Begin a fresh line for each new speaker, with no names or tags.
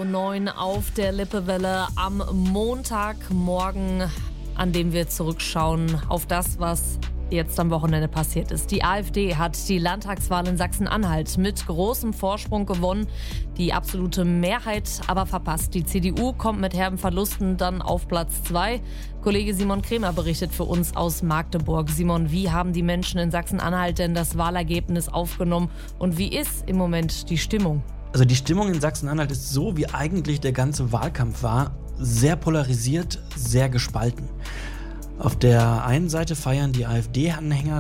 9 Uhr auf der Lippewelle am Montagmorgen, an dem wir zurückschauen auf das, was jetzt am Wochenende passiert ist. Die AfD hat die Landtagswahl in Sachsen-Anhalt mit großem Vorsprung gewonnen, die absolute Mehrheit aber verpasst. Die CDU kommt mit herben Verlusten dann auf Platz 2. Kollege Simon Kremer berichtet für uns aus Magdeburg. Simon, wie haben die Menschen in Sachsen-Anhalt denn das Wahlergebnis aufgenommen und wie ist im Moment die Stimmung?
Also die Stimmung in Sachsen-Anhalt ist so, wie eigentlich der ganze Wahlkampf war, sehr polarisiert, sehr gespalten. Auf der einen Seite feiern die AfD-Anhänger